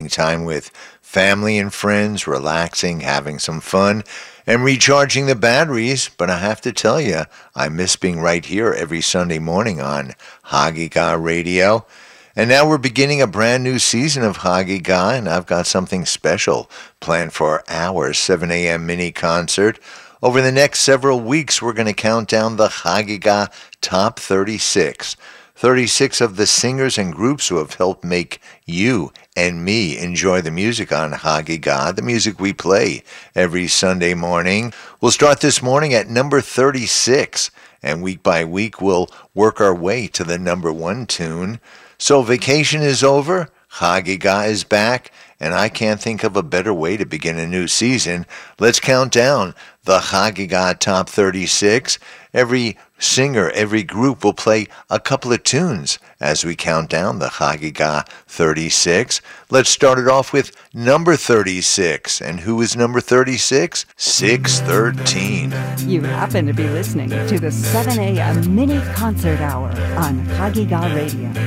time with family and friends, relaxing, having some fun, and recharging the batteries. But I have to tell you, I miss being right here every Sunday morning on Hagiga Radio. And now we're beginning a brand new season of Hagiga, and I've got something special planned for our 7 a.m. mini concert. Over the next several weeks, we're going to count down the Hagiga Top 36. 36 of the singers and groups who have helped make you and me enjoy the music on Hagiga, the music we play every Sunday morning. We'll start this morning at number 36, and week by week we'll work our way to the number one tune. So vacation is over, Hagiga is back, and I can't think of a better way to begin a new season. Let's count down the Hagiga Top 36. Every singer, every group will play a couple of tunes as we count down the Hagiga 36. Let's start it off with number 36. And who is number 36? 613. You happen to be listening to the 7 a.m. mini concert hour on Hagiga Radio.